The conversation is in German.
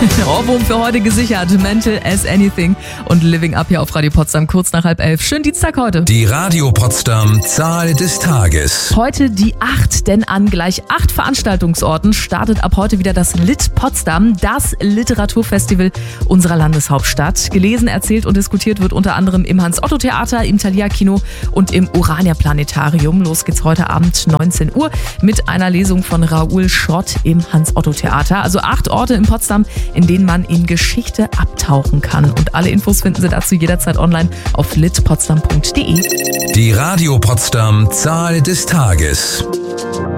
Ohrwurm für heute gesichert. Mental as anything und Living Up hier auf Radio Potsdam kurz nach 10:30. Schönen Dienstag heute. Die Radio Potsdam Zahl des Tages. Heute die 8, denn an gleich 8 Veranstaltungsorten startet ab heute wieder das Lit Potsdam, das Literaturfestival unserer Landeshauptstadt. Gelesen, erzählt und diskutiert wird unter anderem im Hans-Otto-Theater, im Thalia-Kino und im Urania-Planetarium. Los geht's heute Abend 19 Uhr mit einer Lesung von Raoul Schrott im Hans-Otto-Theater. Also 8 Orte in Potsdam, in denen man in Geschichte abtauchen kann. Und alle Infos finden Sie dazu jederzeit online auf litpotsdam.de. Die Radio Potsdam Zahl des Tages.